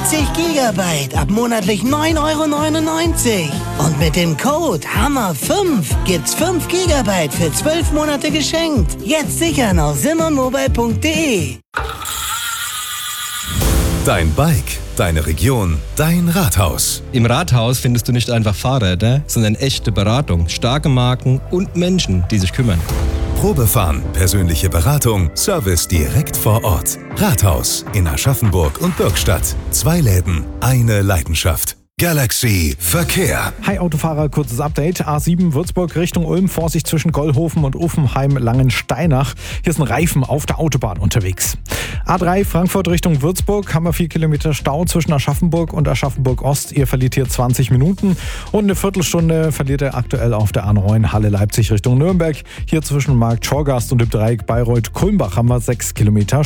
50 Gigabyte ab monatlich 9,99 €. Und mit dem Code HAMMER5 gibt's 5 Gigabyte für 12 Monate geschenkt. Jetzt sichern auf simonmobile.de. Dein Bike, deine Region, dein Rathaus. Im Rathaus findest du nicht einfach Fahrräder, sondern echte Beratung, starke Marken und Menschen, die sich kümmern. Probefahren, persönliche Beratung, Service direkt vor Ort. Rathaus in Aschaffenburg und Bürgstadt. 2 Läden, eine Leidenschaft. Galaxy Verkehr. Hi Autofahrer, kurzes Update. A7 Würzburg Richtung Ulm, Vorsicht zwischen Gollhofen und Uffenheim-Langensteinach. Hier ist ein Reifen auf der Autobahn unterwegs. A3 Frankfurt Richtung Würzburg, haben wir 4 Kilometer Stau zwischen Aschaffenburg und Aschaffenburg-Ost. Ihr verliert hier 20 Minuten und eine Viertelstunde verliert ihr aktuell auf der A9 Halle-Leipzig Richtung Nürnberg. Hier zwischen Markt Schorgast und dem Dreieck Bayreuth-Kulmbach haben wir 6 Kilometer